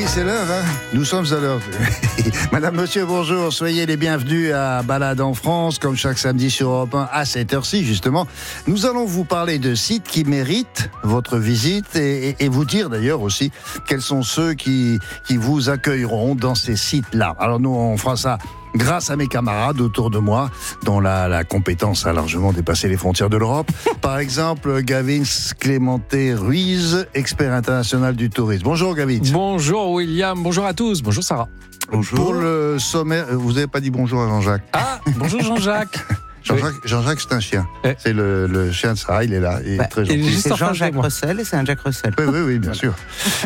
c'est l'heure, hein. Nous sommes à l'heure. Madame, monsieur, bonjour. Soyez les bienvenus à Balade en France, comme chaque samedi sur Europe 1 à cette heure-ci, justement. Nous allons vous parler de sites qui méritent votre visite et vous dire d'ailleurs aussi quels sont ceux qui vous accueilleront dans ces sites-là. Alors nous, on fera ça grâce à mes camarades autour de moi, dont la compétence a largement dépassé les frontières de l'Europe. Par exemple, Gavin Clémenté Ruiz, expert international du tourisme. Bonjour Gavin. Bonjour William, bonjour à tous, bonjour Sarah. Bonjour. Pour le sommaire, vous n'avez pas dit bonjour à Jean-Jacques. Ah, bonjour Jean-Jacques. Jean-Jacques, c'est un chien. C'est le chien de Sarah, il est là, il est très gentil. C'est Jean-Jacques Russell et c'est un Jack Russell. Oui, bien sûr.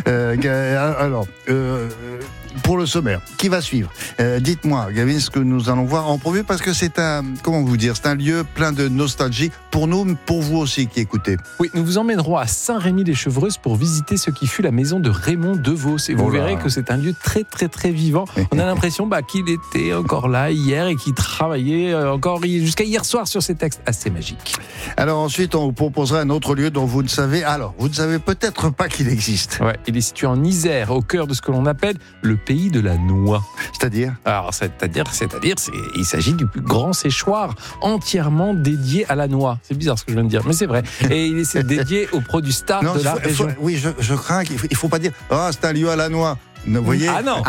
Pour le sommaire, qui va suivre dites-moi, Gavin, ce que nous allons voir en premier, parce que c'est un lieu plein de nostalgie pour nous, pour vous aussi qui écoutez. Oui, nous vous emmènerons à Saint-Rémy-les-Chevreuses pour visiter ce qui fut la maison de Raymond Devos. Et vous verrez que c'est un lieu très, très, très vivant. On a l'impression qu'il était encore là hier et qu'il travaillait encore jusqu'à hier soir sur ces textes assez magiques. Alors ensuite, on vous proposera un autre lieu dont vous ne savez peut-être pas qu'il existe. Ouais, il est situé en Isère, au cœur de ce que l'on appelle le pays de la noix. C'est-à-dire, il s'agit du plus grand séchoir entièrement dédié à la noix. C'est bizarre ce que je viens de dire, mais c'est vrai. Et il est dédié aux produits stars de la région. Oui, je crains qu'il ne faut pas dire « Ah, c'est un lieu à la noix ». Vous voyez ?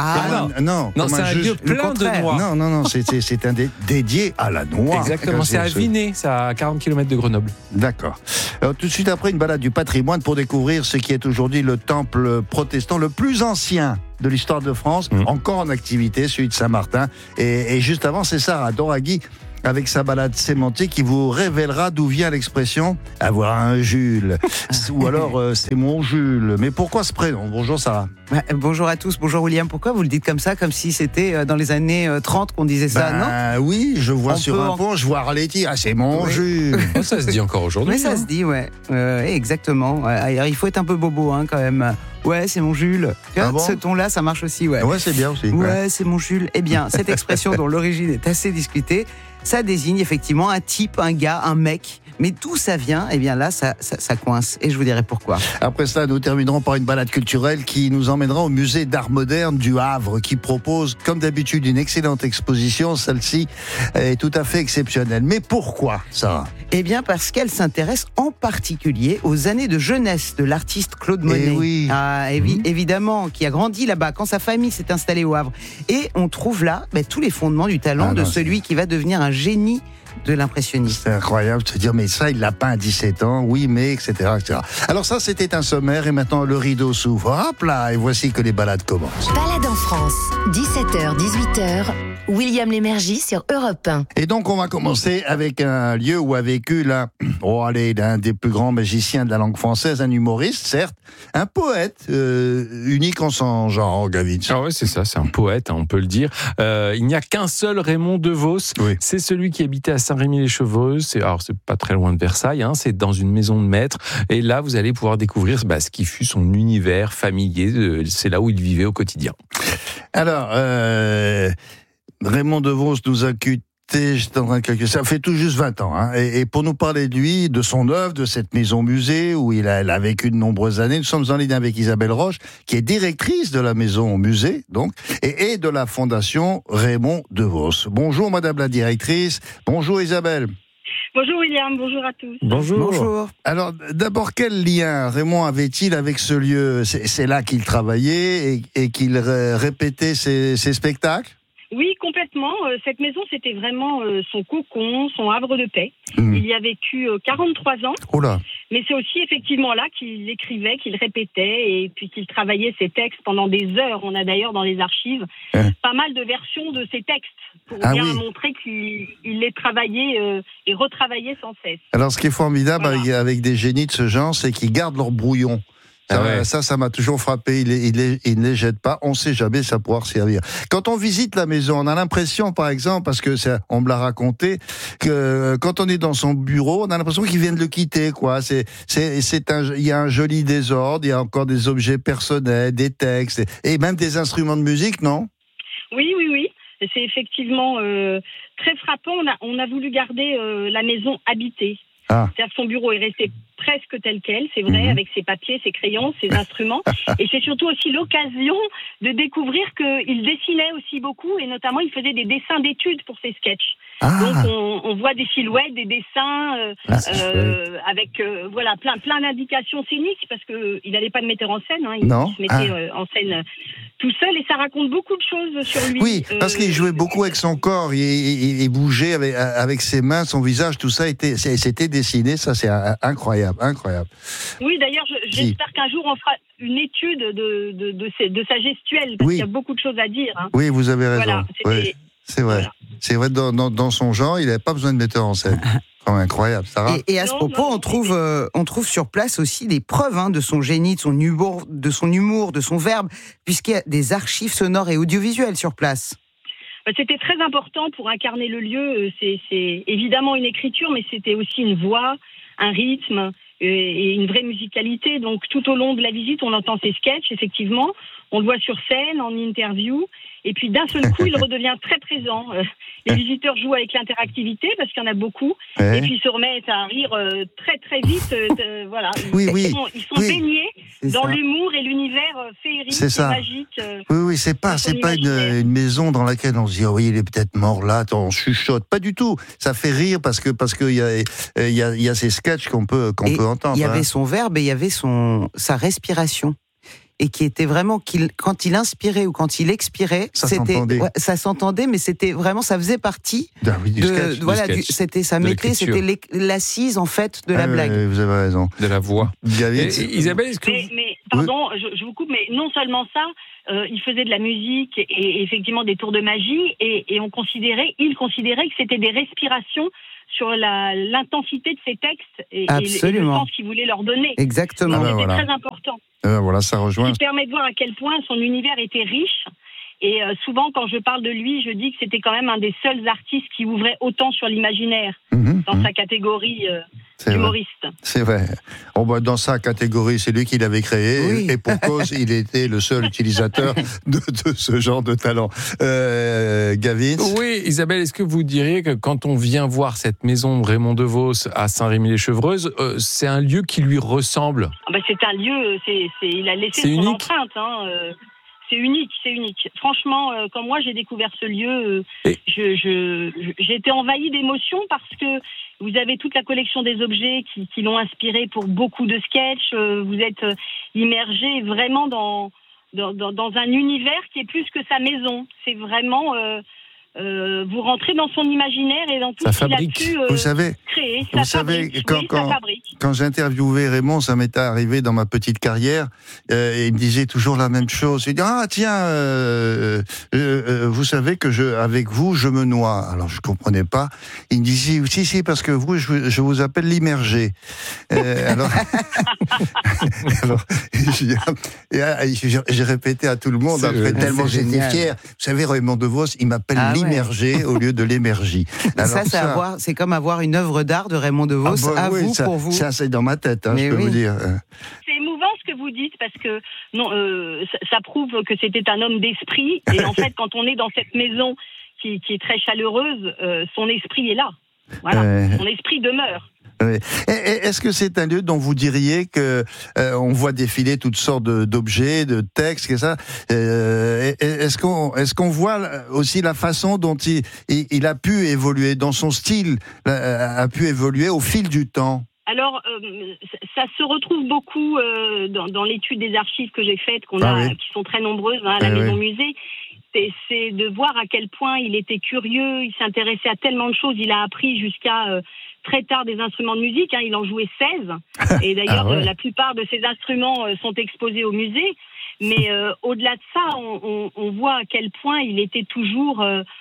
Non, c'est un lieu plein de noix. Non, c'est un dédié à la noix. Exactement, c'est à Vinay, c'est à 40 km de Grenoble. D'accord. Alors, tout de suite après, une balade du patrimoine pour découvrir ce qui est aujourd'hui le temple protestant le plus ancien de l'histoire de France, encore en activité, celui de Saint-Martin. Et juste avant, c'est Sarah Doraghi, avec sa balade sémantique, qui vous révélera d'où vient l'expression « avoir un Jules » ou alors « c'est mon Jules ». Mais pourquoi ce prénom ? Bonjour Sarah. Bonjour à tous, bonjour William. Pourquoi vous le dites comme ça, comme si c'était dans les années 30 qu'on disait ça, non ? Oui, je vois sur un pont, je vois Arletty, c'est mon Jules. Ça se dit encore aujourd'hui. Mais ça se dit, ouais. Exactement. Alors, il faut être un peu bobo quand même. Ouais, c'est mon Jules. Ce ton-là, ça marche aussi, ouais. Ouais, c'est bien aussi. Ouais, c'est mon Jules. Eh bien, cette expression dont l'origine est assez discutée, ça désigne effectivement un type, un gars, un mec. Mais d'où ça vient ? Eh bien là, ça coince. Et je vous dirai pourquoi. Après cela, nous terminerons par une balade culturelle qui nous emmènera au musée d'art moderne du Havre, qui propose, comme d'habitude, une excellente exposition. Celle-ci est tout à fait exceptionnelle. Mais pourquoi, Sarah ? Eh bien, parce qu'elle s'intéresse en particulier aux années de jeunesse de l'artiste Claude Monet. Oui. Évidemment, qui a grandi là-bas quand sa famille s'est installée au Havre. Et on trouve là tous les fondements du talent de celui qui va devenir un génie de l'impressionnisme. C'est incroyable de se dire, mais ça, il l'a peint à 17 ans, oui, mais, etc., etc. Alors ça, c'était un sommaire, et maintenant, le rideau s'ouvre. Hop là, et voici que les balades commencent. Balade en France, 17h, 18h, William Lémergie sur Europe 1. Et donc, on va commencer avec un lieu où a vécu l'un des plus grands magiciens de la langue française, un humoriste, certes, un poète, unique en son genre, Gavin. Ah ouais, c'est ça, c'est un poète, on peut le dire. Il n'y a qu'un seul Raymond Devos, c'est celui qui habitait à Saint-Rémy-les-Chevreuses, c'est pas très loin de Versailles, c'est dans une maison de maître, et là vous allez pouvoir découvrir ce qui fut son univers familier, c'est là où il vivait au quotidien. Alors, Raymond Devos nous a quittés, j'étais en train de calculer, ça fait tout juste 20 ans. Et pour nous parler de lui, de son œuvre, de cette maison-musée où il a vécu de nombreuses années, nous sommes en ligne avec Isabelle Roche, qui est directrice de la maison-musée, donc, et de la fondation Raymond Devos. Bonjour Madame la directrice, bonjour Isabelle. Bonjour William, bonjour à tous. Bonjour. Alors d'abord, quel lien Raymond avait-il avec ce lieu ? C'est là qu'il travaillait et qu'il répétait ses spectacles ? Oui, complètement. Cette maison, c'était vraiment son cocon, son havre de paix. Il y a vécu 43 ans. Oh là. Mais c'est aussi effectivement là qu'il écrivait, qu'il répétait et puis qu'il travaillait ses textes pendant des heures. On a d'ailleurs dans les archives pas mal de versions de ses textes pour bien montrer qu'il les travaillait et retravaillait sans cesse. Alors ce qui est formidable avec des génies de ce genre, c'est qu'ils gardent leur brouillon. Ça m'a toujours frappé. Ils ne les jettent pas. On ne sait jamais, ça pourra servir. Quand on visite la maison, on a l'impression, par exemple, parce que on me l'a raconté, que quand on est dans son bureau, on a l'impression qu'ils viennent de le quitter, quoi. Il y a un joli désordre. Il y a encore des objets personnels, des textes et même des instruments de musique, non ? Oui. C'est effectivement très frappant. On a voulu garder la maison habitée. C'est-à-dire que son bureau est resté presque tel quel, c'est vrai, avec ses papiers, ses crayons, ses instruments. Et c'est surtout aussi l'occasion de découvrir qu'il dessinait aussi beaucoup, et notamment il faisait des dessins d'études pour ses sketchs. Donc on voit des silhouettes, des dessins avec plein d'indications scéniques, parce qu'il n'avait pas de metteur en scène, il se mettait en scène tout seul, et ça raconte beaucoup de choses sur lui. Oui, parce qu'il jouait beaucoup avec son corps, il bougeait avec ses mains, son visage, tout ça c'était dessiné, ça c'est incroyable. Oui, d'ailleurs, j'espère qu'un jour on fera une étude de sa gestuelle, parce qu'il y a beaucoup de choses à dire. Oui, vous avez raison. C'est vrai. Voilà. C'est vrai, dans son genre, il n'avait pas besoin de metteur en scène. Incroyable, Sarah. Et à ce propos, on trouve sur place aussi des preuves de son génie, de son humour, de son verbe, puisqu'il y a des archives sonores et audiovisuelles sur place. C'était très important pour incarner le lieu. C'est évidemment une écriture, mais c'était aussi une voix, un rythme et une vraie musicalité. Donc tout au long de la visite, on entend ses sketchs, effectivement. On le voit sur scène, en interview. Et puis d'un seul coup, il redevient très présent. Les visiteurs jouent avec l'interactivité, parce qu'il y en a beaucoup. Et puis ils se remettent à rire très très vite. Voilà. Ils sont baignés dans l'humour et l'univers féerique et magique. Oui, c'est pas une maison dans laquelle on se dit il est peut-être mort là, on chuchote. Pas du tout. Ça fait rire parce que il y a ces sketchs qu'on peut entendre. Il y avait son verbe et il y avait sa respiration. Et qui était vraiment, quand il inspirait ou quand il expirait, ça s'entendait, mais c'était vraiment, ça faisait partie du sketch. C'était l'assise en fait de la blague. Vous avez raison. De la voix. Isabelle, est-ce que pardon, je vous coupe, mais non seulement ça, il faisait de la musique et effectivement des tours de magie, et il considérait que c'était des respirations sur l'intensité de ses textes et le sens qu'il voulait leur donner. Exactement. C'était très important. Voilà, ça rejoint. Ce qui permet de voir à quel point son univers était riche. Et souvent, quand je parle de lui, je dis que c'était quand même un des seuls artistes qui ouvrait autant sur l'imaginaire dans sa catégorie humoriste. C'est vrai. Dans sa catégorie, c'est lui qui l'avait créé, et pour cause, il était le seul utilisateur de ce genre de talent. Gavin ? Oui, Isabelle, est-ce que vous diriez que quand on vient voir cette maison Raymond DeVos à Saint-Rémy-les-Chevreuses, c'est un lieu qui lui ressemble ? C'est un lieu, il a laissé son empreinte. C'est unique. Franchement, quand moi j'ai découvert ce lieu, j'ai été envahie d'émotions, parce que vous avez toute la collection des objets qui l'ont inspiré pour beaucoup de sketchs. Vous êtes immergé vraiment dans un univers qui est plus que sa maison. C'est vraiment... vous rentrez dans son imaginaire et dans tout ce qu'il a pu créer. Quand j'ai interviewé Raymond, ça m'était arrivé dans ma petite carrière, et il me disait toujours la même chose. Il dit vous savez que avec vous je me noie. Alors je comprenais pas. Il me disait si parce que vous je vous appelle l'immergé. Alors j'ai répété à tout le monde après tellement j'étais fier. Vous savez, Raymond DeVos, il m'appelle l'immergé au lieu de l'émergie. C'est comme avoir une œuvre d'art de Raymond DeVos pour vous. Ça, c'est dans ma tête, je peux vous dire. C'est émouvant ce que vous dites, parce que ça prouve que c'était un homme d'esprit. Et en fait, quand on est dans cette maison qui est très chaleureuse, son esprit est là. Voilà, son esprit demeure. Est-ce que c'est un lieu dont vous diriez que on voit défiler toutes sortes d'objets, de textes, et ça est-ce qu'on voit aussi la façon dont il a pu évoluer, dans son style a pu évoluer au fil du temps? Alors, ça se retrouve beaucoup dans l'étude des archives que j'ai faites, qui sont très nombreuses à la Maison Musée. C'est de voir à quel point il était curieux, il s'intéressait à tellement de choses, il a appris jusqu'à très tard des instruments de musique, il en jouait 16, et d'ailleurs la plupart de ces instruments sont exposés au musée, mais au-delà de ça, on voit à quel point il était toujours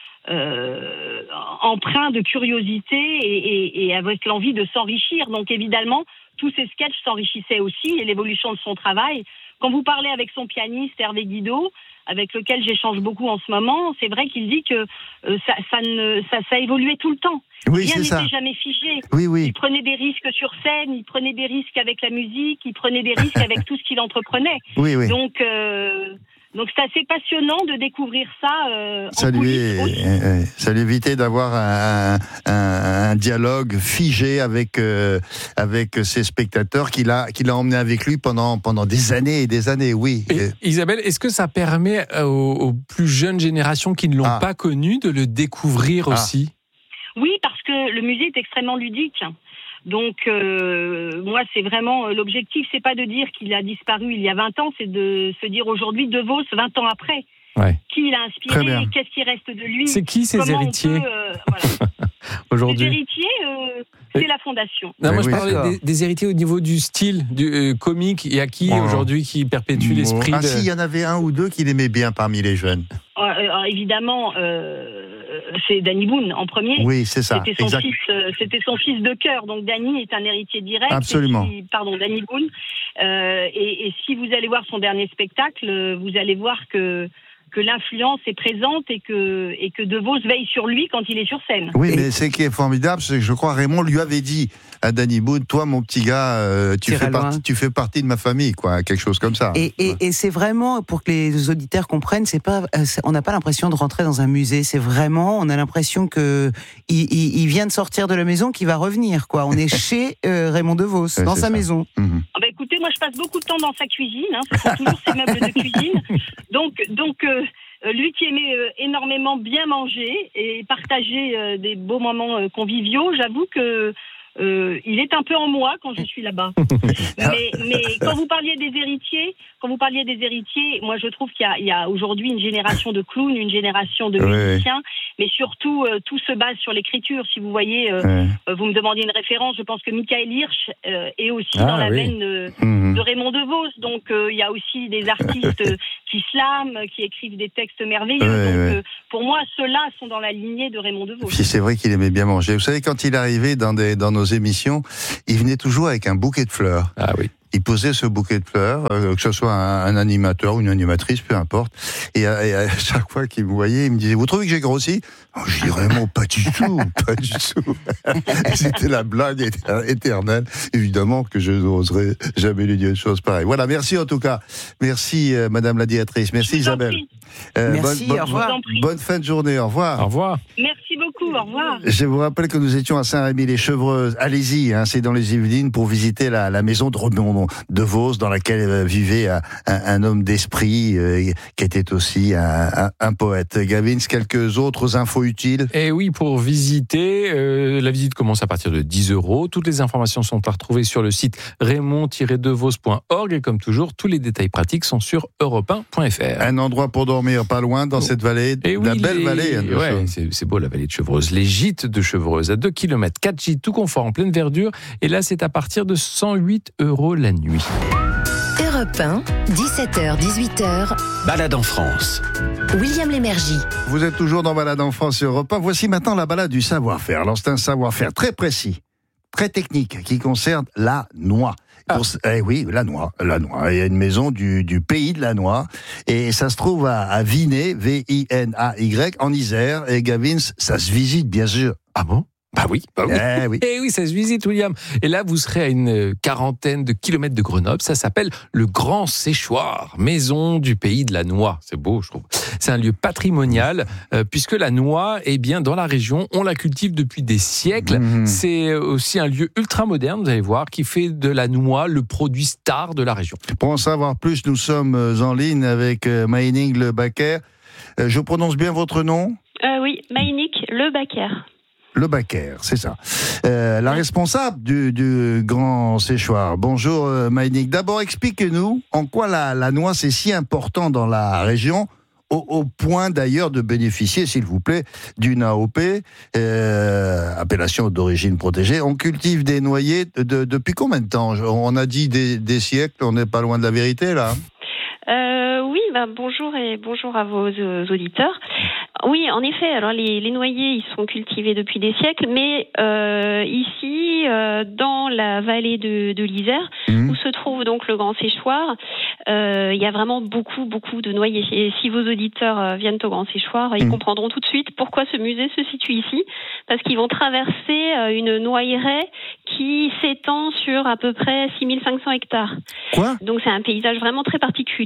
empreint de curiosité et avec l'envie de s'enrichir. Donc évidemment, tous ces sketchs s'enrichissaient aussi, et l'évolution de son travail. Quand vous parlez avec son pianiste Hervé Guido, avec lequel j'échange beaucoup en ce moment, c'est vrai qu'il dit que ça évoluait tout le temps. Rien n'était jamais figé. Il prenait des risques sur scène, il prenait des risques avec la musique, il prenait des risques avec tout ce qu'il entreprenait. Donc Donc c'est assez passionnant de découvrir ça. Ça lui évitait d'avoir un dialogue figé avec ses spectateurs qu'il a emmené avec lui pendant des années et des années. Oui. Et Isabelle, est-ce que ça permet aux plus jeunes générations qui ne l'ont pas connu de le découvrir aussi? Oui, parce que le musée est extrêmement ludique. Donc, moi, c'est vraiment l'objectif, c'est pas de dire qu'il a disparu il y a 20 ans, c'est de se dire aujourd'hui De Vos, 20 ans après. Ouais. Qui l'a inspiré, qu'est-ce qui reste de lui. C'est qui ces héritiers aujourd'hui? Les héritiers, c'est la fondation. Non, moi, je parlais des héritiers au niveau du style du comique. Il y a qui aujourd'hui qui perpétue l'esprit si, il y en avait un ou deux qu'il aimait bien parmi les jeunes. Évidemment, c'est Danny Boone en premier. Oui, c'est ça. C'était son fils de cœur. Donc Danny est un héritier direct. Absolument. Danny Boone. Et si vous allez voir son dernier spectacle, vous allez voir que l'influence est présente et que De Vos veille sur lui quand il est sur scène. Oui, mais ce qui est formidable, c'est que je crois Raymond lui avait dit à Danny Boone, toi mon petit gars, tu fais partie de ma famille, quoi, quelque chose comme ça. Et c'est vraiment, pour que les auditeurs comprennent, on n'a pas l'impression de rentrer dans un musée, c'est vraiment, on a l'impression que il vient de sortir de la maison, qu'il va revenir, quoi. On est chez Raymond De Vos, dans sa maison. Mm-hmm. Écoutez, moi je passe beaucoup de temps dans sa cuisine, ce sont toujours ses meubles de cuisine, donc lui qui aimait énormément bien manger et partager des beaux moments conviviaux, j'avoue que il est un peu en moi quand je suis là-bas. mais quand vous parliez des héritiers, moi je trouve qu'il y a aujourd'hui une génération de clowns, une génération de musiciens, mais surtout tout se base sur l'écriture. Si vous voyez, vous me demandiez une référence, je pense que Michael Hirsch est aussi dans la veine de Raymond De Vos. Donc il y a aussi des artistes qui slament, qui écrivent des textes merveilleux. Donc pour moi, ceux-là sont dans la lignée de Raymond De Vos. Puis c'est vrai qu'il aimait bien manger. Vous savez, quand il arrivait dans nos émissions, il venait toujours avec un bouquet de fleurs. Ah oui. Il posait ce bouquet de fleurs, que ce soit un animateur ou une animatrice, peu importe. Et à chaque fois qu'il me voyait, il me disait, vous trouvez que j'ai grossi? Je dis vraiment pas du tout, pas du tout. C'était la blague éternelle. Évidemment que je n'oserais jamais lui dire une chose pareille. Voilà, merci en tout cas. Merci Madame la directrice. Merci Isabelle. Merci, au revoir. Bonne fin de journée, au revoir. Au revoir. Merci beaucoup, au revoir. Je vous rappelle que nous étions à Saint-Rémy-les-Chevreuses. Allez-y, c'est dans les Yvelines pour visiter la maison de Raymond De Vos, dans laquelle vivait un homme d'esprit qui était aussi un poète. Gavin, quelques autres infos utiles? Et oui, pour visiter, la visite commence à partir de 10 €. Toutes les informations sont à retrouver sur le site raymond-devos.org et comme toujours, tous les détails pratiques sont sur europe1.fr. Un endroit pour dormir pas loin dans cette vallée, la belle vallée. C'est beau la vallée de Chevreuse. Les gîtes de Chevreuse, à 2 km, 4 gîtes, tout confort en pleine verdure. Et là, c'est à partir de 108 € la nuit. Europe 1, 17h, 18h. Balade en France. William Lémergie. Vous êtes toujours dans Balade en France sur Europe 1. Voici maintenant la balade du savoir-faire. Alors, c'est un savoir-faire très précis, très technique, qui concerne la noix. Oui, la noix. Il y a une maison du pays de la noix. Et ça se trouve à Vinay, Vinay, en Isère. Et Gavin, ça se visite, bien sûr. Ah bon? Bah oui. Oui. Et oui, ça se visite, William. Et là, vous serez à une quarantaine de kilomètres de Grenoble. Ça s'appelle le Grand Séchoir, maison du pays de la noix. C'est beau, je trouve. C'est un lieu patrimonial, puisque la noix, dans la région, on la cultive depuis des siècles. C'est aussi un lieu ultra moderne, vous allez voir, qui fait de la noix le produit star de la région. Pour en savoir plus, nous sommes en ligne avec Mayning Le Baker. Je prononce bien votre nom? Oui, Mayning Le Baker. Le Baker, c'est ça. La responsable du Grand Séchoir. Bonjour Mayning. D'abord, expliquez-nous en quoi la noix c'est si important dans la région, au point d'ailleurs de bénéficier, s'il vous plaît, d'une AOP, appellation d'origine protégée. On cultive des noyers depuis combien de temps? On a dit des siècles, on n'est pas loin de la vérité là. Oui, bonjour et bonjour à vos auditeurs. Oui, en effet. Alors les noyers, ils sont cultivés depuis des siècles, mais ici, dans la vallée de l'Isère, où se trouve donc le Grand Séchoir, il y a vraiment beaucoup de noyers. Et si vos auditeurs viennent au Grand Séchoir, ils comprendront tout de suite pourquoi ce musée se situe ici, parce qu'ils vont traverser une noyeraie qui s'étend sur à peu près 6500 hectares. Quoi ? Donc c'est un paysage vraiment très particulier.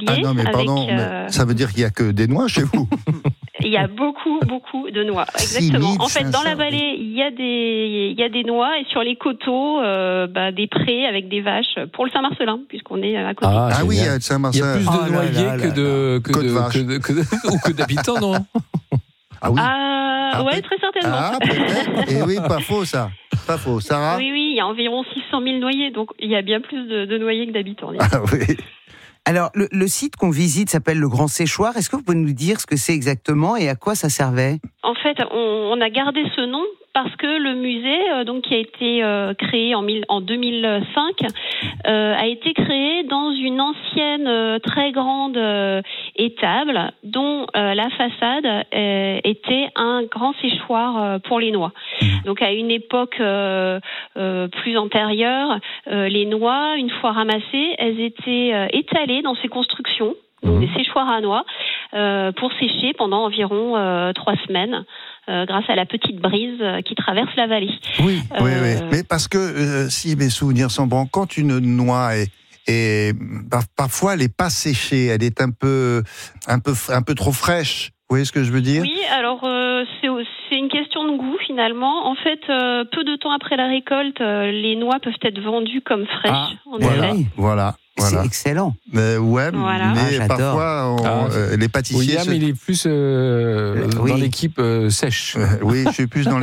Ah non, mais pardon, mais ça veut dire qu'il n'y a que des noix chez vous? Il y a beaucoup de noix. Exactement. En fait, dans la vallée, il y a des noix et sur les coteaux, des prés avec des vaches pour le Saint-Marcelin, puisqu'on est à côté. Ah oui, à Saint-Marcelin. Il y a plus de noyers que d'habitants, non? Ah oui. Ouais, très certainement. Ah, peut-être. Et oui, pas faux, ça. Pas faux. Sarah? Oui, il y a environ 600 000 noyers, donc il y a bien plus de noyers que d'habitants. Ah oui. Alors, le site qu'on visite s'appelle le Grand Séchoir. Est-ce que vous pouvez nous dire ce que c'est exactement et à quoi ça servait? En fait, on a gardé ce nom parce que le musée, donc qui a été créé en 2005, a été créé dans une ancienne très grande étable dont la façade était un grand séchoir pour les noix. Donc à une époque plus antérieure, les noix, une fois ramassées, elles étaient étalées dans ces constructions. Donc des séchoirs à noix pour sécher pendant environ 3 semaines grâce à la petite brise qui traverse la vallée. Oui. Mais parce que si mes souvenirs sont bons, quand une noix est parfois elle n'est pas séchée, elle est un peu trop fraîche. Vous voyez ce que je veux dire? Oui, alors c'est une question de goût finalement. En fait, peu de temps après la récolte, les noix peuvent être vendues comme fraîches. Voilà. C'est excellent. Mais parfois, les pâtissiers... William, il est plus dans l'équipe sèche. Oui, je suis plus dans les...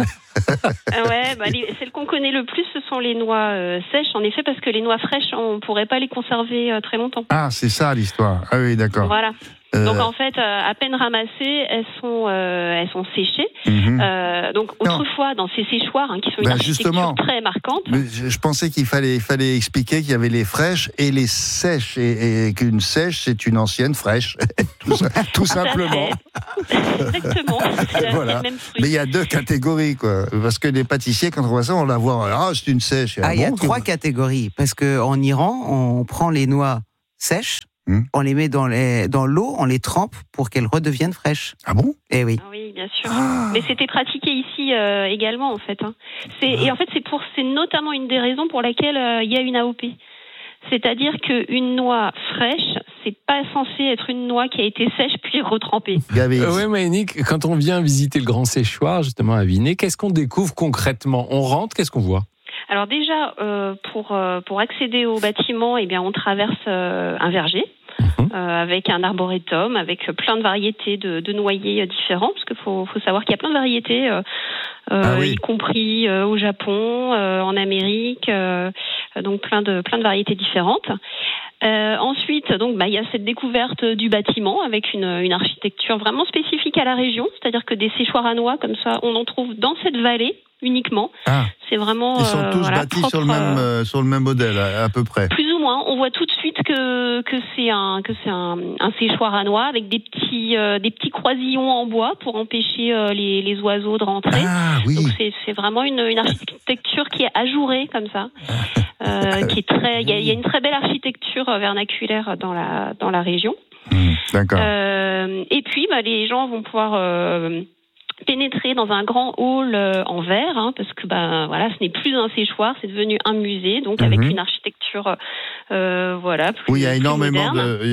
Celles qu'on connaît le plus, ce sont les noix sèches, en effet, parce que les noix fraîches, on ne pourrait pas les conserver très longtemps. Ah, c'est ça l'histoire. Ah oui, d'accord. Voilà. Donc en fait, à peine ramassées, elles sont séchées. Donc autrefois, dans ces séchoirs qui sont une architecture très marquante. Je pensais qu'il fallait expliquer qu'il y avait les fraîches et les sèches, et qu'une sèche c'est une ancienne fraîche, tout simplement. Exactement. Voilà. Mais il y a 2 catégories, quoi. Parce que les pâtissiers, quand on voit ça, on la voit. C'est une sèche. Il y a 3 catégories. Parce que en Iran, on prend les noix sèches. On les met dans l'eau, on les trempe pour qu'elles redeviennent fraîches. Ah bon? Eh oui. Ah oui, bien sûr. Mais c'était pratiqué ici également, en fait. Et en fait, c'est notamment une des raisons pour laquelle il y a une AOP. C'est-à-dire qu'une noix fraîche, c'est pas censé être une noix qui a été sèche puis retrempée. Oui, Maënick, quand on vient visiter le Grand Séchoir, justement à Vinay, qu'est-ce qu'on découvre concrètement? On rentre, qu'est-ce qu'on voit? Alors déjà, pour accéder au bâtiment, on traverse un verger. Avec un arboretum, avec plein de variétés de noyers différents, parce qu'il faut savoir qu'il y a plein de variétés, y compris au Japon, en Amérique, donc plein de variétés différentes. Ensuite, donc, il y a cette découverte du bâtiment avec une architecture vraiment spécifique à la région, c'est-à-dire que des séchoirs à noix comme ça, on en trouve dans cette vallée uniquement. C'est vraiment. Ils sont tous bâtis propre, sur le même modèle, à peu près. Plus ou moins. On voit tout de suite que c'est un séchoir à noix avec des petits croisillons en bois pour empêcher les oiseaux de rentrer. Donc c'est vraiment une architecture qui est ajourée comme ça, qui est très. Il y a une très belle architecture vernaculaire dans la région. D'accord. Et puis les gens vont pouvoir pénétrer dans un grand hall en verre, parce que ce n'est plus un séchoir, c'est devenu un musée, donc avec une architecture plus, il y a énormément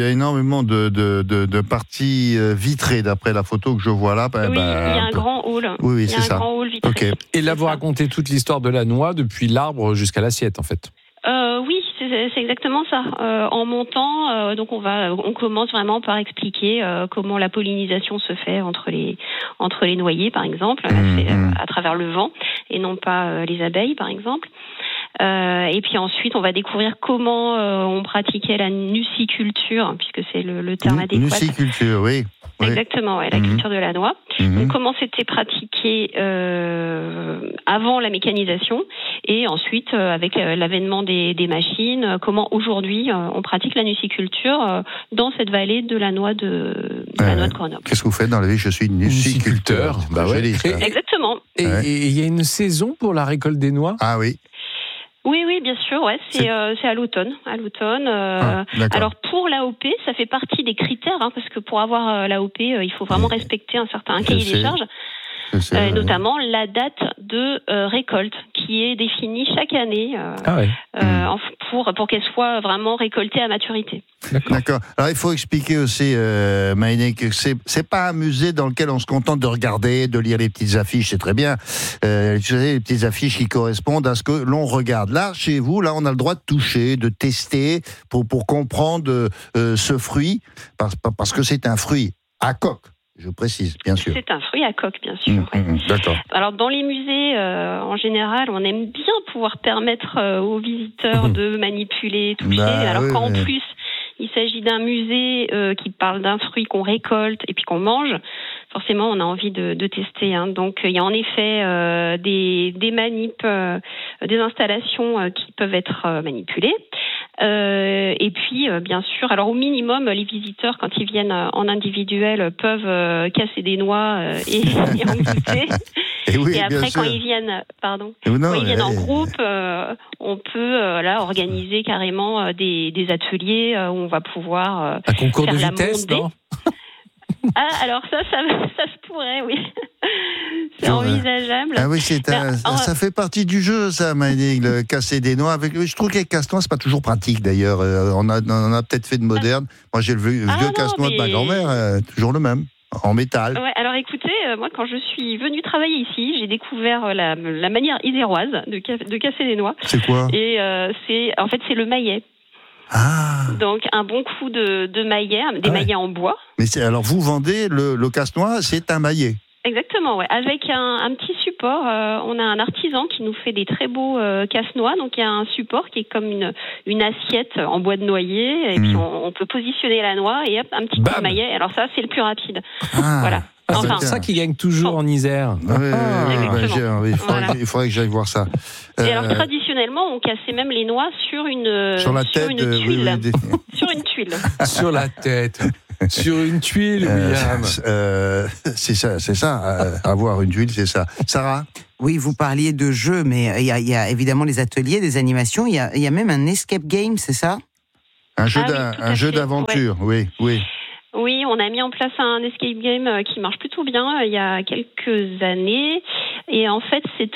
de parties vitrées d'après la photo que je vois là. Il y a un grand hall. Oui, c'est ça. Grand hall vitré. Okay. Et là, vous racontez toute l'histoire de la noix depuis l'arbre jusqu'à l'assiette, en fait. Oui, c'est exactement ça. En montant, donc on commence vraiment par expliquer comment la pollinisation se fait entre les noyers, par exemple, à travers le vent, et non pas les abeilles, par exemple. Et puis ensuite, on va découvrir comment on pratiquait la nuciculture, puisque c'est le terme adéquat. Nuciculture, oui. Exactement, la culture de la noix. Donc, comment c'était pratiqué avant la mécanisation, et ensuite avec l'avènement des machines, comment aujourd'hui on pratique la nuciculture dans cette vallée de la noix de Grenoble. Qu'est-ce que vous faites dans la vie? Je suis nuciculteur. Exactement. Et il y a une saison pour la récolte des noix? Ah oui. Oui, bien sûr, c'est à l'automne. Alors pour l'AOP, ça fait partie des critères, parce que pour avoir l'AOP, il faut vraiment respecter un certain cahier des charges, notamment la date de récolte, qui est définie chaque année pour qu'elle soit vraiment récoltée à maturité. D'accord. Alors il faut expliquer aussi, Maïné, que c'est pas un musée dans lequel on se contente de regarder, de lire les petites affiches, c'est très bien. Les petites affiches qui correspondent à ce que l'on regarde. Là, chez vous, là, on a le droit de toucher, de tester pour comprendre ce fruit, parce que c'est un fruit à coque. Je précise, bien sûr. C'est un fruit à coque, bien sûr. D'accord. Alors, dans les musées, en général, on aime bien pouvoir permettre aux visiteurs de manipuler, toucher. Quand en plus, il s'agit d'un musée qui parle d'un fruit qu'on récolte et puis qu'on mange, forcément, on a envie de tester. Donc, il y a en effet des manips, des installations qui peuvent être manipulées. Et puis, bien sûr, alors au minimum, les visiteurs, quand ils viennent en individuel, peuvent casser des noix et en goûter. Et après, quand ils viennent, en groupe, on peut organiser carrément des ateliers où on va pouvoir un concours faire de la vitesse, mondée. Non alors ça se pourrait, oui. C'est envisageable. Ah oui, ça fait partie du jeu, ça, Maïnig, le casser des noix. Je trouve que les casse-noix, c'est pas toujours pratique, d'ailleurs. On a peut-être fait de moderne. Moi, j'ai le vieux casse-noix de ma grand-mère, toujours le même, en métal. Ouais, alors écoutez, moi, quand je suis venue travailler ici, j'ai découvert la manière iséroise de casser des noix. C'est quoi ? Et c'est le maillet. Ah. Donc un bon coup de maillet, des maillets en bois. Mais alors vous vendez le casse-noix, c'est un maillet. Exactement, ouais. Avec un petit support. On a un artisan qui nous fait des très beaux casse-noix. Donc il y a un support qui est comme une assiette en bois de noyer. Et puis on peut positionner la noie et hop, un petit coup de maillet. Alors ça, c'est le plus rapide. Voilà. C'est ça qui gagne toujours en Isère. Il faudrait que j'aille voir ça. Et alors traditionnellement, on cassait même les noix sur une tuile. Sur une tuile. Sur la tête. Sur une tuile, William. C'est ça. Avoir une tuile, c'est ça. Sarah ? Oui, vous parliez de jeux, mais il y a évidemment les ateliers, des animations. Il y a même un escape game, c'est ça ? Un jeu d'aventure, oui. Oui, on a mis en place un escape game qui marche plutôt bien il y a quelques années. Et en fait, c'est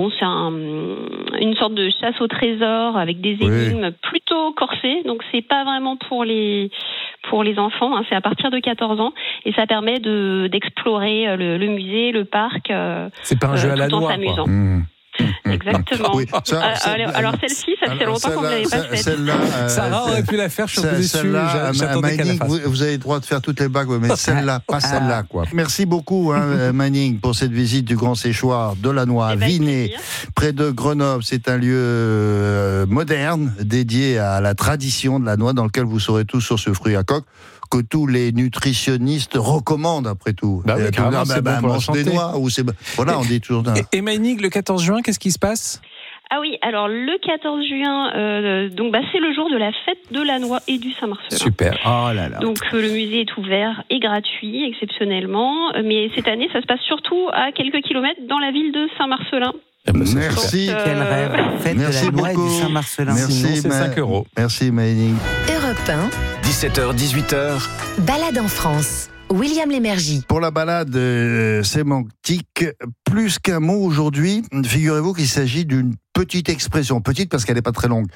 une sorte de chasse au trésor avec des énigmes plutôt corsées. Donc, c'est pas vraiment pour les enfants. C'est à partir de 14 ans. Et ça permet d'explorer le musée, le parc. C'est pas un jeu à la noix, s'amusant. quoi. D'accord. Oui, alors celle-ci, ça fait longtemps qu'on ne l'avait pas faite. Sarah aurait pu la faire, je suis un peu déçu. J'attendais qu'elle la fasse. Vous avez le droit de faire toutes les bagues, mais celle-là, pas celle-là, quoi. Merci beaucoup, Manning, pour cette visite du Grand Séchoir de la Noix à Vinay, près de Grenoble. C'est un lieu moderne dédié à la tradition de la noix, dans lequel vous saurez tout sur ce fruit à coque que tous les nutritionnistes recommandent, après tout. C'est bon pour la santé. Des noix, on dit toujours... Et Maïnig, le 14 juin, qu'est-ce qui se passe ? Ah oui, alors le 14 juin, c'est le jour de la fête de la noix et du Saint-Marcellin. Super. Oh là là. Donc le musée est ouvert et gratuit, exceptionnellement. Mais cette année, ça se passe surtout à quelques kilomètres dans la ville de Saint-Marcellin. Merci. Quel rêve. Fête Merci de la noix et beaucoup. du Saint-Marcellin. Merci, c'est 5 €. Merci, Maïnig. Europe 1. 17h, 18h. Balade en France. William Lémergie. Pour la balade sémantique, plus qu'un mot aujourd'hui, figurez-vous qu'il s'agit d'une petite expression. Petite parce qu'elle n'est pas très longue.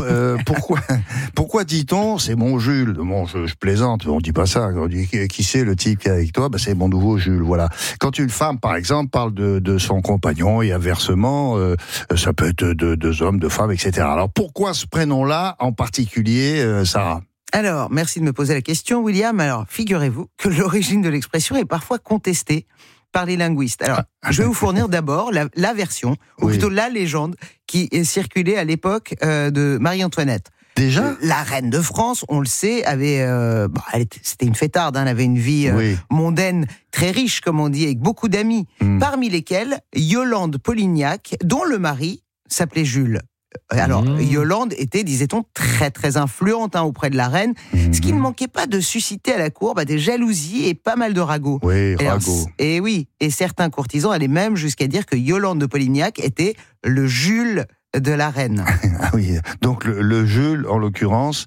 Pourquoi dit-on c'est mon Jules? Bon, je plaisante, on dit pas ça. On dit qui c'est le type qui est avec toi? C'est mon nouveau Jules, voilà. Quand une femme, par exemple, parle de son compagnon et inversement, ça peut être deux hommes, deux femmes, etc. Alors pourquoi ce prénom-là en particulier, Sarah? Alors, merci de me poser la question, William. Alors, figurez-vous que l'origine de l'expression est parfois contestée par les linguistes. Alors, je vais vous fournir d'abord la version, ou plutôt la légende, qui est circulée à l'époque de Marie-Antoinette. Déjà ? La reine de France, on le sait, avait, c'était une fêtarde, elle avait une vie mondaine très riche, comme on dit, avec beaucoup d'amis, parmi lesquels Yolande Polignac, dont le mari s'appelait Jules. Alors, Yolande était, disait-on, très très influente auprès de la reine, ce qui ne manquait pas de susciter à la cour des jalousies et pas mal de ragots. Oui, ragots. Et certains courtisans allaient même jusqu'à dire que Yolande de Polignac était le Jules de la reine. Ah oui, donc le Jules, en l'occurrence,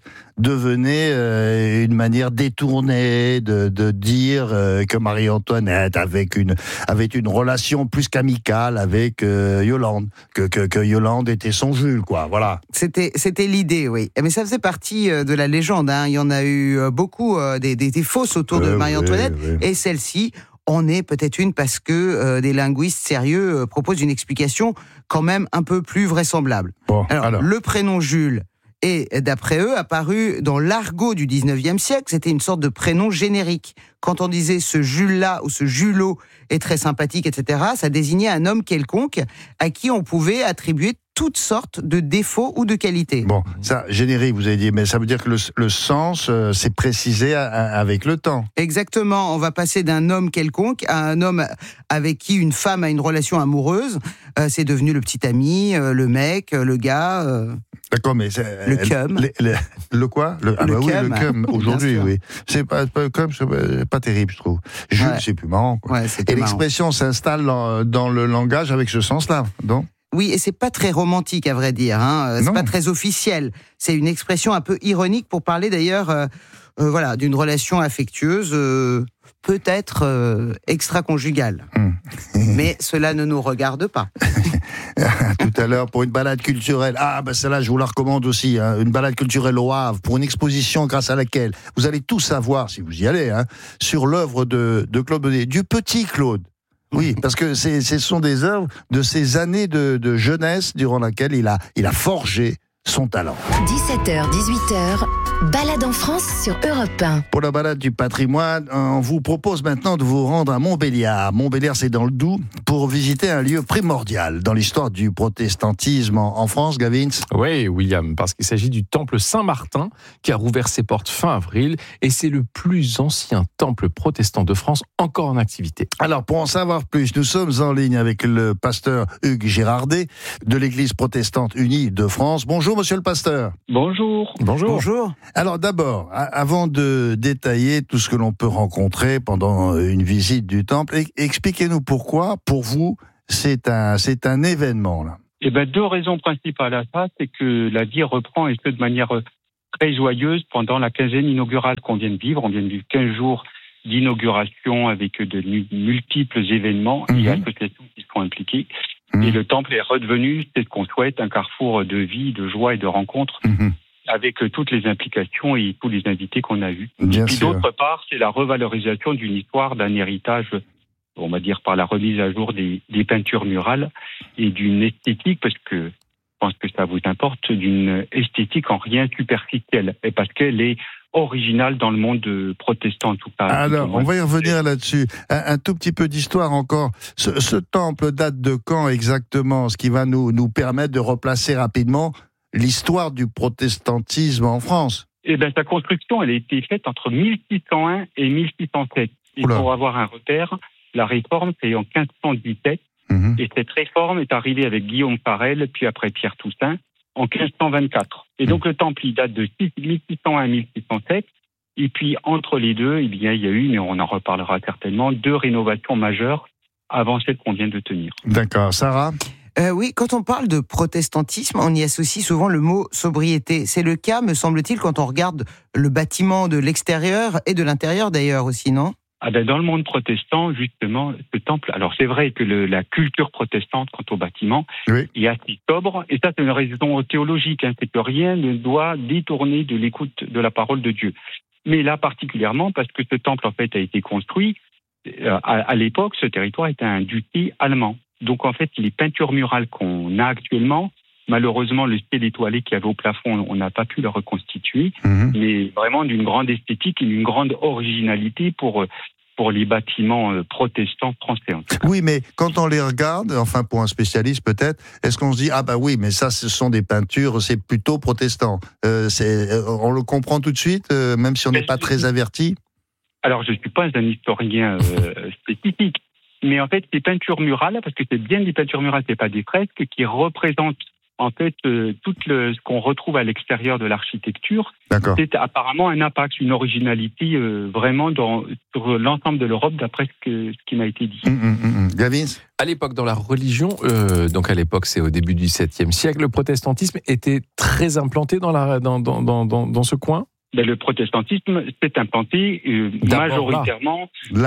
devenait une manière détournée de dire que Marie-Antoinette avait une relation plus qu'amicale avec Yolande, que Yolande était son Jules, quoi, voilà. C'était l'idée, oui. Mais ça faisait partie de la légende, hein. Il y en a eu beaucoup, des fausses autour de Marie-Antoinette, oui. Et celle-ci en est peut-être une parce que des linguistes sérieux proposent une explication quand même un peu plus vraisemblable. Bon, alors, le prénom Jules est, d'après eux, apparu dans l'argot du 19e siècle. C'était une sorte de prénom générique. Quand on disait ce Jules-là ou ce Julot est très sympathique, etc., ça désignait un homme quelconque à qui on pouvait attribuer toutes sortes de défauts ou de qualités. Bon, ça, générique, vous avez dit, mais ça veut dire que le sens s'est précisé avec le temps. Exactement, on va passer d'un homme quelconque à un homme avec qui une femme a une relation amoureuse. C'est devenu le petit ami, le mec, le gars... D'accord, mais le cum. Le quoi le cum, aujourd'hui, oui. C'est pas terrible, je trouve. Jules, c'est plus marrant, quoi. Ouais, et l'expression s'installe dans le langage avec ce sens-là, donc. Oui, et c'est pas très romantique, à vrai dire, hein. C'est pas très officiel. C'est une expression un peu ironique pour parler d'ailleurs, voilà, d'une relation affectueuse, peut-être extra-conjugale. Mais cela ne nous regarde pas. Tout à l'heure, pour une balade culturelle. Ah, ben celle-là, je vous la recommande aussi. Hein, une balade culturelle au Havre, pour une exposition grâce à laquelle vous allez tout savoir, si vous y allez, hein, sur l'œuvre de Claude Bonnet, du petit Claude. Oui, parce que ce sont des œuvres de ces années de jeunesse durant laquelle il a forgé son talent. 17h, 18h, balade en France sur Europe 1. Pour la balade du patrimoine, on vous propose maintenant de vous rendre à Montbéliard. Montbéliard, c'est dans le Doubs, pour visiter un lieu primordial dans l'histoire du protestantisme en France, Gavin. Oui, William, parce qu'il s'agit du temple Saint-Martin qui a rouvert ses portes fin avril et c'est le plus ancien temple protestant de France encore en activité. Alors, pour en savoir plus, nous sommes en ligne avec le pasteur Hugues Girardet de l'Église protestante unie de France. Bonjour, monsieur le pasteur. Bonjour. Bonjour. Alors d'abord, avant de détailler tout ce que l'on peut rencontrer pendant une visite du temple, expliquez-nous pourquoi, pour vous, c'est un événement, là. Eh bien, deux raisons principales à ça, c'est que la vie reprend et ce de manière très joyeuse pendant la quinzaine inaugurale qu'on vient de vivre. On vient de vivre 15 jours d'inauguration avec de multiples événements et associations qui sont impliquées. Et le temple est redevenu, c'est ce qu'on souhaite, un carrefour de vie, de joie et de rencontres, avec toutes les implications et tous les invités qu'on a eus. Bien et puis sûr. d'autre part, c'est la revalorisation d'une histoire, d'un héritage, on va dire par la remise à jour des peintures murales et d'une esthétique, parce que je pense que ça vous importe, d'une esthétique en rien superficielle, et parce qu'elle est originale dans le monde protestant en tout cas. Alors, on va y revenir là-dessus. Un tout petit peu d'histoire encore. Ce temple date de quand exactement? Ce qui va nous permettre de replacer rapidement l'histoire du protestantisme en France. Eh bien, sa construction, elle a été faite entre 1601 et 1607. Et pour avoir un repère, la réforme, c'est en 1517. Et cette réforme est arrivée avec Guillaume Farel, puis après Pierre Toussaint, en 1524. Et donc le temple, il date de 1601 à 1607. Et puis entre les deux, eh bien, il y a eu, mais on en reparlera certainement, 2 rénovations majeures avant celle qu'on vient de tenir. D'accord. Sarah ? Oui, quand on parle de protestantisme, on y associe souvent le mot sobriété. C'est le cas, me semble-t-il, quand on regarde le bâtiment de l'extérieur et de l'intérieur d'ailleurs aussi, non ? Dans le monde protestant, justement, ce temple, alors c'est vrai que la culture protestante quant au bâtiment est assez sobre, et ça c'est une raison théologique, c'est que rien ne doit détourner de l'écoute de la parole de Dieu. Mais là particulièrement parce que ce temple en fait a été construit, à l'époque ce territoire était un duché allemand. Donc en fait les peintures murales qu'on a actuellement, malheureusement le ciel étoilé qu'il y avait au plafond, on n'a pas pu le reconstituer, mais vraiment d'une grande esthétique et d'une grande originalité pour les bâtiments protestants français. En tout cas. Oui, mais quand on les regarde, enfin pour un spécialiste peut-être, est-ce qu'on se dit ah bah oui, mais ça ce sont des peintures, c'est plutôt protestant. On le comprend tout de suite, même si on n'est pas très averti. Alors je ne suis pas un historien spécifique, mais en fait ces peintures murales, parce que c'est bien des peintures murales, c'est pas des fresques, qui représentent en fait, ce qu'on retrouve à l'extérieur de l'architecture, c'est apparemment un impact, une originalité vraiment sur l'ensemble de l'Europe, d'après ce qui m'a été dit. Gavin ? À l'époque, dans la religion, donc à l'époque, c'est au début du XVIIe siècle, le protestantisme était très implanté dans ce coin. Le protestantisme s'est implanté majoritairement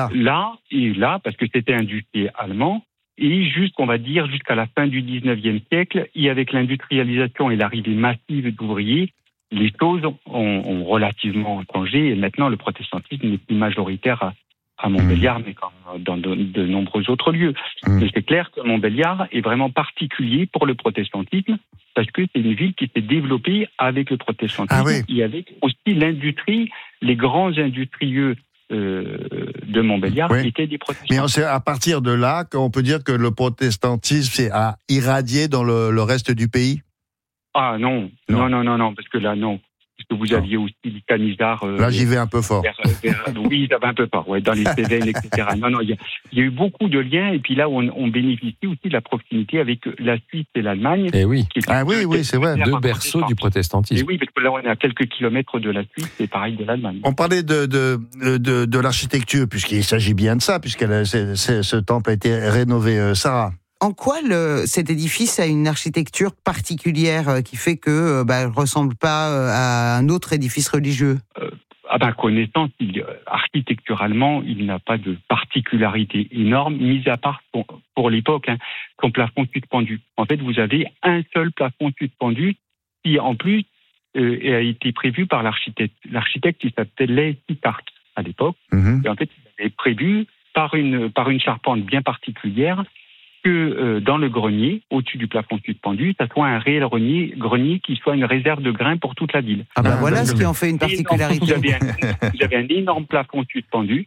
là, parce que c'était un duché allemand. Et on va dire, jusqu'à la fin du 19e siècle, et avec l'industrialisation et l'arrivée massive d'ouvriers, les choses ont relativement changé. Et maintenant, le protestantisme n'est plus majoritaire à Montbéliard, mais dans de nombreux autres lieux. Mais c'est clair que Montbéliard est vraiment particulier pour le protestantisme, parce que c'est une ville qui s'est développée avec le protestantisme et avec aussi l'industrie, les grands industrieux de Montbéliard étaient des protestants. Mais c'est à partir de là qu'on peut dire que le protestantisme a irradié dans le reste du pays ? Ah non, parce que là, non. Parce que vous aviez aussi les Camisards. Là, j'y vais un peu fort. Oui, ça va un peu fort, dans les Cévennes, etc. Non, il y a eu beaucoup de liens, et puis là, on bénéficie aussi de la proximité avec la Suisse et l'Allemagne. Et oui. Oui, c'est vrai. Deux berceaux du protestantisme. Et oui, parce que là, on est à quelques kilomètres de la Suisse, et pareil de l'Allemagne. On parlait de l'architecture, puisqu'il s'agit bien de ça, puisque ce temple a été rénové. Sarah ? En quoi cet édifice a une architecture particulière qui fait que ne ressemble pas à un autre édifice religieux ? Connaissant, architecturalement, il n'a pas de particularité énorme, mis à part pour l'époque, son plafond suspendu. En fait, vous avez un seul plafond suspendu qui, en plus, a été prévu par l'architecte. L'architecte, il s'appelait Sittard à l'époque. Et en fait, il avait prévu par une charpente bien particulière que dans le grenier, au-dessus du plafond suspendu, ça soit un réel grenier qui soit une réserve de grains pour toute la ville. Voilà ce qui en fait une particularité. Vous avez un énorme plafond suspendu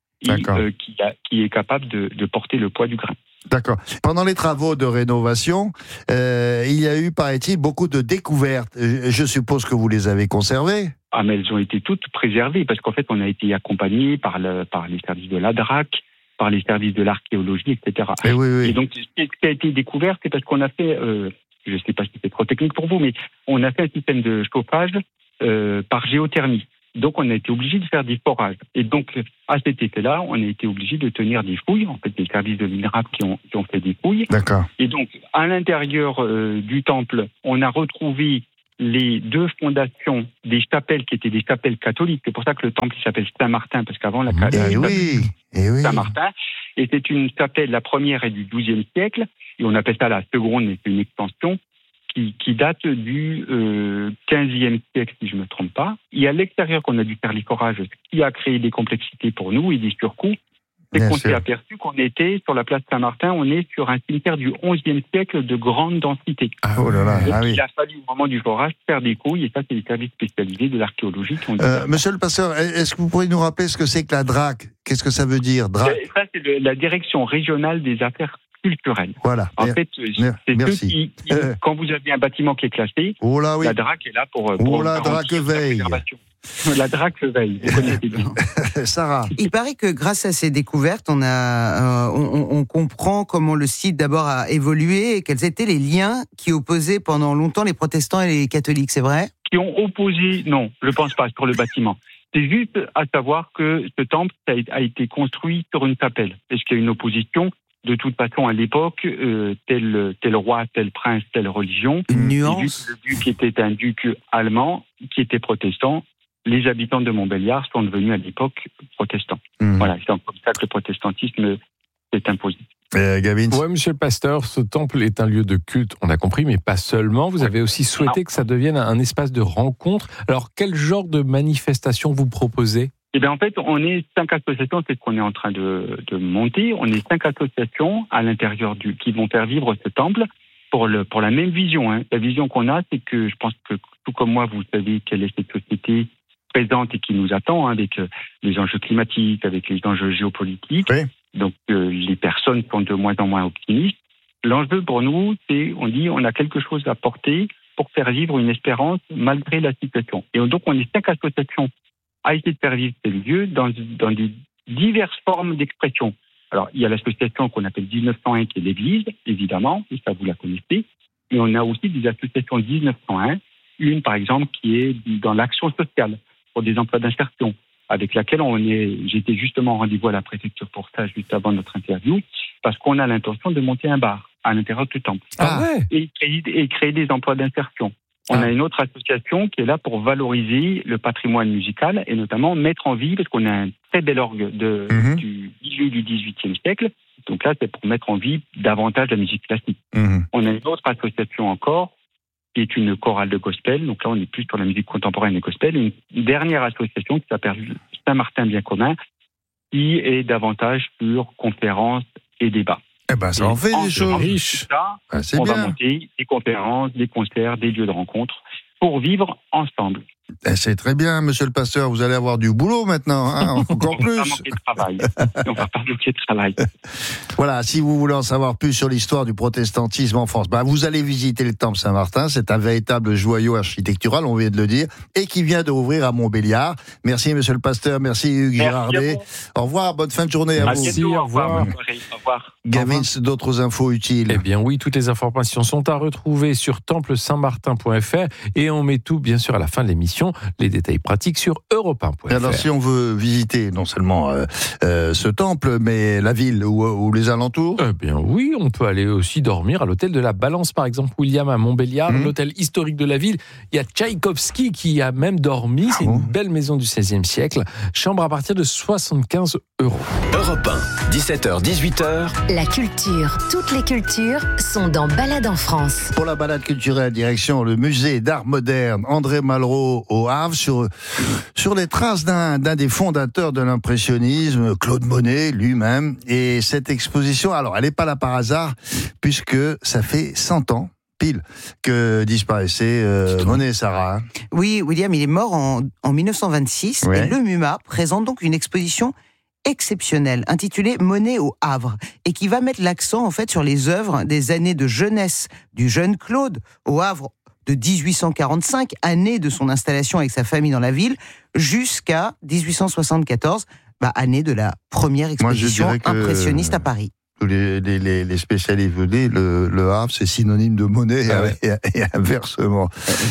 qui est capable de porter le poids du grain. D'accord. Pendant les travaux de rénovation, il y a eu, paraît-il, beaucoup de découvertes. Je suppose que vous les avez conservées. Mais elles ont été toutes préservées, parce qu'en fait, on a été accompagné par les services de la DRAC, par les services de l'archéologie, etc. Et donc, ce qui a été découvert, c'est parce qu'on a fait, je ne sais pas si c'est trop technique pour vous, mais on a fait un système de chauffage par géothermie. Donc, on a été obligé de faire des forages. Et donc, à cet effet-là, on a été obligé de tenir des fouilles, en fait, des services de l'INRAP qui ont fait des fouilles. D'accord. Et donc, à l'intérieur du temple, on a retrouvé les deux fondations des chapelles qui étaient des chapelles catholiques. C'est pour ça que le temple s'appelle Saint-Martin, parce qu'avant la Saint-Martin, et c'est une chapelle, la première est du XIIe siècle, et on appelle ça la seconde, mais c'est une extension qui date du XVe siècle, si je ne me trompe pas. Et à l'extérieur qu'on a dû faire les forages, ce qui a créé des complexités pour nous et des surcoûts, c'est qu'on s'est aperçu qu'on était sur la place Saint-Martin, on est sur un cimetière du XIe siècle de grande densité. Il a fallu au moment du forage faire des couilles, et ça c'est les services spécialisés de l'archéologie qui ont dit Monsieur le pasteur, est-ce que vous pourriez nous rappeler ce que c'est que la DRAC ? Qu'est-ce que ça veut dire, DRAC ? Ça c'est la direction régionale des affaires culturelles. Voilà. En fait, c'est ceux qui quand vous avez un bâtiment qui est classé, la DRAC est là pour la DRAC veille. La DRAC veille, vous connaissez bien. Sarah. Il paraît que grâce à ces découvertes, on comprend comment le site d'abord a évolué et quels étaient les liens qui opposaient pendant longtemps les protestants et les catholiques, c'est vrai ? Qui ont opposé, non, je ne pense pas, sur le bâtiment. C'est juste à savoir que ce temple a été construit sur une chapelle. Est-ce qu'il y a une opposition ? De toute façon, à l'époque, tel roi, tel prince, telle religion. Une nuance. Le duc était un duc allemand qui était protestant. Les habitants de Montbéliard sont devenus à l'époque protestants. Voilà, c'est comme ça que le protestantisme s'est imposé. Gavin. Oui, monsieur le pasteur, ce temple est un lieu de culte, on a compris, mais pas seulement. Vous avez aussi souhaité que ça devienne un espace de rencontre. Alors, quel genre de manifestation vous proposez ? En fait, on est 5 associations, c'est ce qu'on est en train de monter. On est 5 associations à l'intérieur qui vont faire vivre ce temple pour la même vision. La vision qu'on a, c'est que je pense que tout comme moi, vous savez quelle est cette société présente et qui nous attend, avec les enjeux climatiques, avec les enjeux géopolitiques. Oui. Donc, les personnes sont de moins en moins optimistes. L'enjeu pour nous, c'est, on a quelque chose à porter pour faire vivre une espérance malgré la situation. Et donc, on est 5 associations à essayer de faire vivre ces lieux dans des diverses formes d'expression. Alors, il y a l'association qu'on appelle 1901, qui est l'Église, évidemment, et ça vous la connaissez. Et on a aussi des associations 1901, une par exemple qui est dans l'action sociale pour des emplois d'insertion, avec laquelle j'étais justement en rendez-vous à la préfecture pour ça juste avant notre interview, parce qu'on a l'intention de monter un bar à l'intérieur du temple. Et créer des emplois d'insertion. On a une autre association qui est là pour valoriser le patrimoine musical et notamment mettre en vie, parce qu'on a un très bel orgue du milieu du XVIIIe siècle. Donc là, c'est pour mettre en vie davantage la musique classique. On a une autre association encore qui est une chorale de gospel. Donc là, on est plus sur la musique contemporaine et gospel. Une dernière association qui s'appelle Saint-Martin Bien Commun, qui est davantage sur conférences et débats. Eh ben, ça en fait des choses riches. On va monter des conférences, des concerts, des lieux de rencontre pour vivre ensemble. C'est très bien, monsieur le pasteur. Vous allez avoir du boulot maintenant, hein, encore plus. On va pas manquer de travail. Voilà, si vous voulez en savoir plus sur l'histoire du protestantisme en France, vous allez visiter le temple Saint-Martin. C'est un véritable joyau architectural, on vient de le dire, et qui vient de rouvrir à Montbéliard. Merci, monsieur le pasteur. Merci, Hugues Girardet. Au revoir, bonne fin de journée à vous. Merci, au revoir. Au revoir. Gavin, d'autres infos utiles? Eh bien oui, toutes les informations sont à retrouver sur templesaintmartin.fr et on met tout, bien sûr, à la fin de l'émission, les détails pratiques sur europe1.fr. Alors si on veut visiter non seulement ce temple, mais la ville ou les alentours? Eh bien oui, on peut aller aussi dormir à l'hôtel de la Balance, par exemple, William, à Montbéliard, l'hôtel historique de la ville. Il y a Tchaïkovski qui a même dormi, c'est une belle maison du XVIe siècle, chambre à partir de 75 €. Europe 1, 17h, 18h. La culture, toutes les cultures sont dans Balade en France. Pour la balade culturelle, direction le musée d'art moderne André Malraux au Havre, sur les traces d'un des fondateurs de l'impressionnisme, Claude Monet lui-même. Et cette exposition, alors elle n'est pas là par hasard, puisque ça fait 100 ans pile que disparaissait Monet et Sarah. Oui, William, il est mort en 1926 et le MUMA présente donc une exposition exceptionnelle intitulée Monet au Havre et qui va mettre l'accent en fait sur les œuvres des années de jeunesse du jeune Claude au Havre de 1845, année de son installation avec sa famille dans la ville, jusqu'à 1874, année de la première exposition impressionniste à Paris. Les spécialistes vous disent le Havre c'est synonyme de Monet et inversement.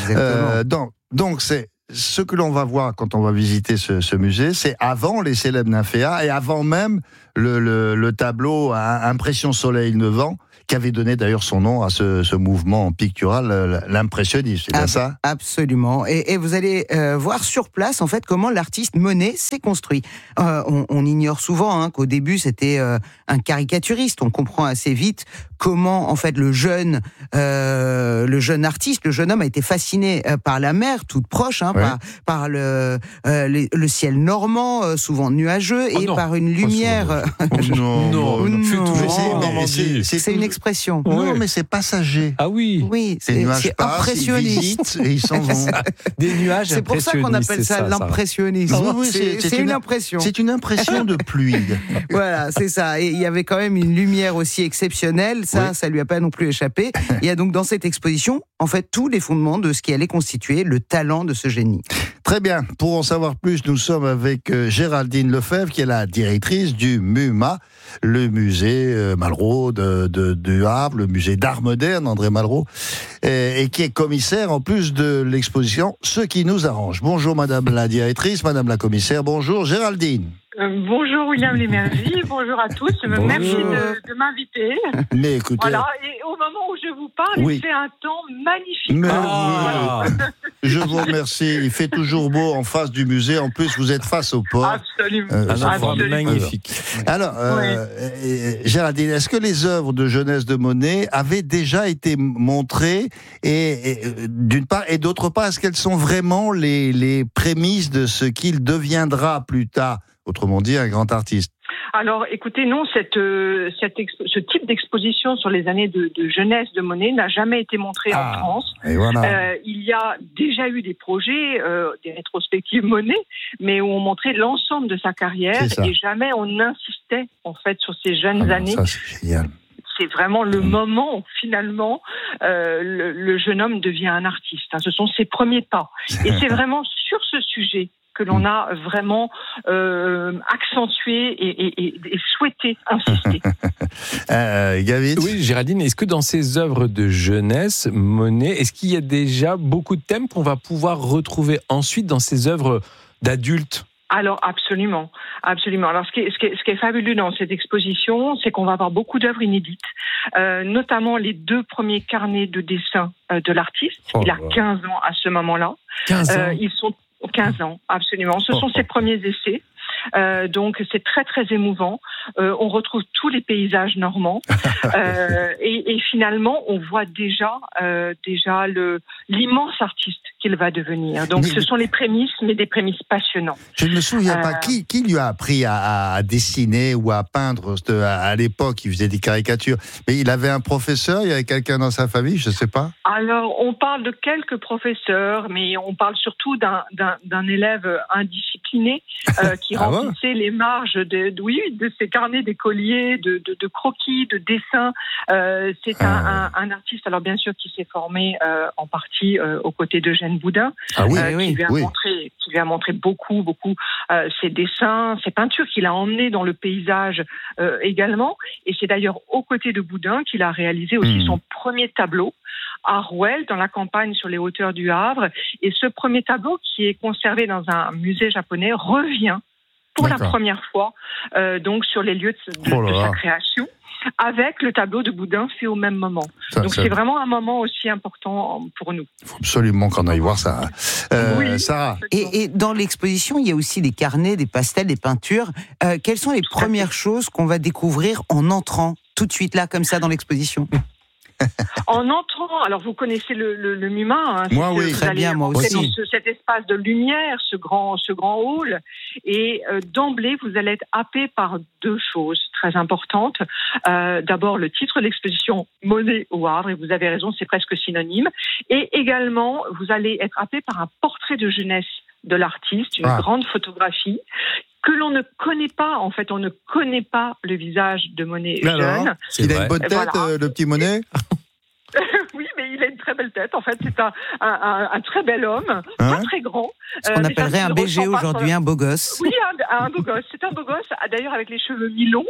Donc c'est ce que l'on va voir quand on va visiter ce musée, c'est avant les célèbres nymphéas et avant même le tableau à impression soleil levant, qui avait donné d'ailleurs son nom à ce mouvement pictural, l'impressionnisme, c'est bien ça? Absolument. Et vous allez voir sur place, en fait, comment l'artiste Monet s'est construit. On ignore souvent qu'au début, c'était un caricaturiste. On comprend assez vite comment, en fait, le jeune artiste, le jeune homme a été fasciné par la mer, toute proche, par le ciel normand, souvent nuageux, par une lumière... C'est une expression. Non, mais c'est passager. Ah oui. Oui, c'est impressionniste. Et ils s'en vont. Des nuages. C'est pour ça qu'on appelle ça l'impressionnisme. Oui, c'est une impression. C'est une impression de pluie. Voilà, c'est ça. Et il y avait quand même une lumière aussi exceptionnelle. Ça lui a pas non plus échappé. Il y a donc dans cette exposition, en fait, tous les fondements de ce qui allait constituer le talent de ce génie. Très bien. Pour en savoir plus, nous sommes avec Géraldine Lefebvre, qui est la directrice du MUMA, le musée Malraux de Havre, le musée d'art moderne André Malraux, et qui est commissaire en plus de l'exposition Ce qui nous arrange. Bonjour madame la directrice, madame la commissaire, bonjour Géraldine. Bonjour William Lémergie, bonjour à tous, merci de m'inviter. Mais écoutez... Voilà, et au moment où je vous parle, il fait un temps magnifique. Je vous remercie, il fait toujours beau en face du musée, en plus vous êtes face au port. Absolument. Magnifique. Alors, Géraldine, est-ce que les œuvres de jeunesse de Monet avaient déjà été montrées et d'une part, et d'autre part, est-ce qu'elles sont vraiment les prémices de ce qu'il deviendra plus tard? Autrement dit, un grand artiste. Alors, écoutez, non, ce type d'exposition sur les années de jeunesse de Monet n'a jamais été montré en France. Et voilà. Il y a déjà eu des projets, des rétrospectives Monet, mais où on montrait l'ensemble de sa carrière et jamais on insistait en fait sur ces jeunes années. Ça, c'est génial. c'est vraiment le moment où finalement le jeune homme devient un artiste. Ce sont ses premiers pas. Et c'est vraiment sur ce sujet que l'on a vraiment accentué et souhaité insister. Gavin ? Oui, Géraldine, est-ce que dans ces œuvres de jeunesse, Monet, est-ce qu'il y a déjà beaucoup de thèmes qu'on va pouvoir retrouver ensuite dans ces œuvres d'adultes ? Alors absolument. Alors ce qui est fabuleux dans cette exposition, c'est qu'on va avoir beaucoup d'œuvres inédites, notamment les 2 premiers carnets de dessin de l'artiste. Il a 15 ans à ce moment-là. 15 ans. Ils sont 15 ans, absolument. Ce sont ses premiers essais. Donc c'est très très émouvant. On retrouve tous les paysages normands et finalement on voit déjà l'immense artiste qu'il va devenir. Donc ce sont les prémices, mais des prémices passionnantes. Je ne me souviens pas qui lui a appris à dessiner ou à peindre à l'époque. Il faisait des caricatures, mais il avait un professeur, il y avait quelqu'un dans sa famille, je ne sais pas. Alors on parle de quelques professeurs, mais on parle surtout d'un élève indiscipliné qui remplissait les marges de ces carnets d'écoliers, de croquis, de dessins. C'est un artiste, alors bien sûr, qui s'est formé en partie aux côtés d'Eugène Boudin, qui lui a montré beaucoup ses dessins, ses peintures qu'il a emmenées dans le paysage également. Et c'est d'ailleurs aux côtés de Boudin qu'il a réalisé aussi son premier tableau à Rouelle, dans la campagne sur les hauteurs du Havre. Et ce premier tableau, qui est conservé dans un musée japonais, revient pour la première fois donc sur les lieux de sa création, avec le tableau de Boudin fait au même moment. Donc c'est vraiment un moment aussi important pour nous. Il faut absolument qu'on aille voir ça. Sarah. Et dans l'exposition, il y a aussi des carnets, des pastels, des peintures. Quelles sont les premières choses qu'on va découvrir en entrant tout de suite là, comme ça, dans l'exposition ? En entrant, alors vous connaissez le MUMA, moi oui, très bien, moi aussi. Dans cet espace de lumière, ce grand hall, et d'emblée vous allez être happé par 2 choses très importantes. D'abord le titre de l'exposition, Monet au Havre, et vous avez raison, c'est presque synonyme. Et également vous allez être happé par un portrait de jeunesse de l'artiste, une grande photographie que l'on ne connaît pas. En fait, on ne connaît pas le visage de Monet jeune. Il a une bonne tête, le petit Monet. Oui, mais il a une très belle tête. En fait, c'est un très bel homme, pas très grand. Ce qu'on appellerait un BG aujourd'hui, un beau gosse. Oui, un beau gosse. C'est un beau gosse, d'ailleurs avec les cheveux mi-longs,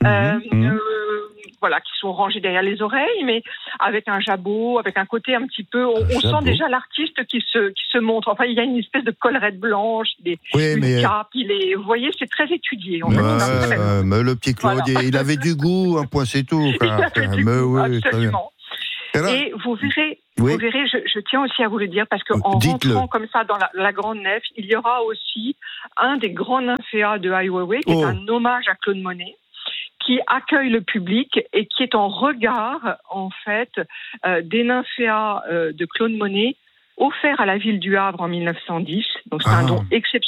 qui sont rangés derrière les oreilles, mais avec un jabot, avec un côté un petit peu. On sent déjà l'artiste qui se montre. Enfin, il y a une espèce de collerette blanche, une cape. Vous voyez, c'est très étudié. En fait, mais le petit Claude, il avait du goût, un point c'est tout. Il avait du goût, absolument. Et vous verrez, je tiens aussi à vous le dire, parce qu'en rentrant comme ça dans la grande nef, il y aura aussi un des grands nymphéas de Ai Weiwei, qui est un hommage à Claude Monet, qui accueille le public et qui est en regard, en fait, des nymphéas de Claude Monet offerts à la ville du Havre en 1910. Donc c'est un don exceptionnel.